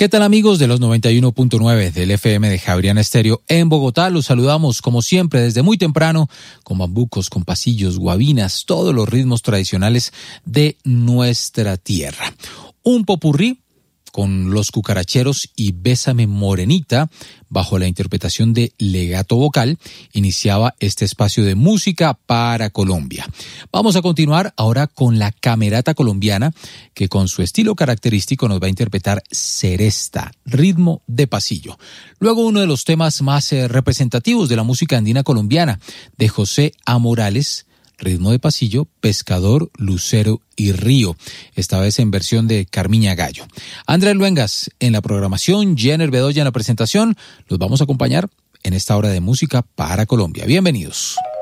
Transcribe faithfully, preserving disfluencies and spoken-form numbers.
¿Qué tal, amigos de los noventa y uno punto nueve del F M de Javeriana Estéreo en Bogotá? Los saludamos como siempre desde muy temprano con bambucos, con pasillos, guabinas, todos los ritmos tradicionales de nuestra tierra. Un popurrí con Los Cucaracheros y Bésame Morenita, bajo la interpretación de Legato Vocal, iniciaba este espacio de música para Colombia. Vamos a continuar ahora con la Camerata Colombiana, que con su estilo característico nos va a interpretar Seresta, ritmo de pasillo. Luego uno de los temas más eh, representativos de la música andina colombiana, de José A. Morales, ritmo de pasillo, Pescador, Lucero y Río, esta vez en versión de Carmiña Gallo. Andrés Luengas en la programación, Jenner Bedoya en la presentación. Los vamos a acompañar en esta hora de música para Colombia. Bienvenidos.